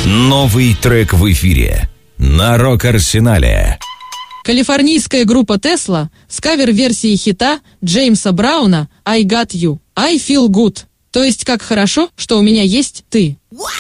Новый трек в эфире на Рок-Арсенале. Калифорнийская группа Tesla с кавер-версией хита Джеймса Брауна «I Got You», «I Feel Good», то есть «Как хорошо, что у меня есть ты». What?